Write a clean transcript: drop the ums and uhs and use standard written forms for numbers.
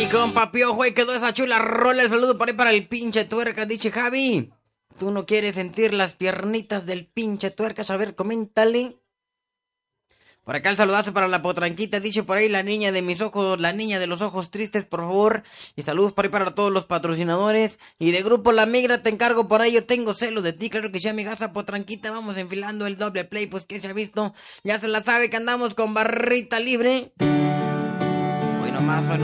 Y compa Piojo, y quedó esa chula rola. El saludo por ahí para el pinche tuerca. Dice Javi, ¿tú no quieres sentir las piernitas del pinche tuerca? A ver, coméntale. Por acá el saludazo para la potranquita, dice por ahí la niña de mis ojos, la niña de los ojos tristes, por favor. Y saludos por ahí para todos los patrocinadores. Y de grupo La Migra te encargo por ahí, yo tengo celos de ti, claro que sí, amigaza potranquita. Vamos enfilando el doble play, pues que se ha visto. Ya se la sabe que andamos con barrita libre. Hoy nomás,